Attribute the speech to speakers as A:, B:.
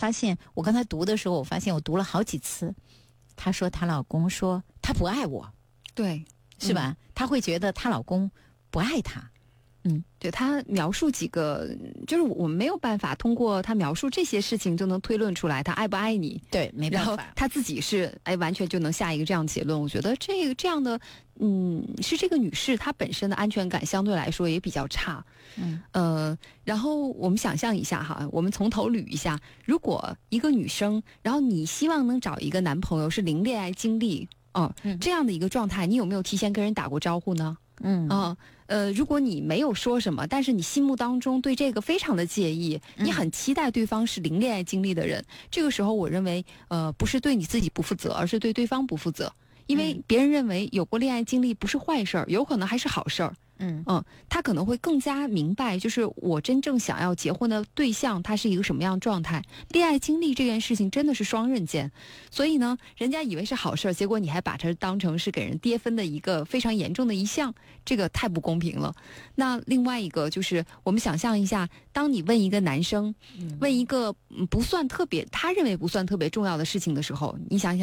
A: 发现，我刚才读的时候，我发现我读了好几次。她说她老公说他不爱我，
B: 对，
A: 是吧？她会觉得她老公不爱她。
B: 对，他描述几个，就是我们没有办法通过他描述这些事情就能推论出来他爱不爱你。
A: 对，没办法。
B: 然后他自己是完全就能下一个这样结论。我觉得这样的，是这个女士她本身的安全感相对来说也比较差。然后我们想象一下哈，我们从头捋一下，如果一个女生，然后你希望能找一个男朋友是零恋爱经历，这样的一个状态，你有没有提前跟人打过招呼呢？如果你没有说什么，但是你心目当中对这个非常的介意，你很期待对方是零恋爱经历的人，这个时候我认为，不是对你自己不负责，而是对对方不负责，因为别人认为有过恋爱经历不是坏事儿，有可能还是好事儿。他可能会更加明白，就是我真正想要结婚的对象，他是一个什么样的状态。恋爱经历这件事情真的是双刃剑，所以呢，人家以为是好事儿，结果你还把它当成是给人跌分的一个非常严重的一项，这个太不公平了。那另外一个就是，我们想象一下，当你问一个男生，问一个不算特别，他认为不算特别重要的事情的时候，你想想。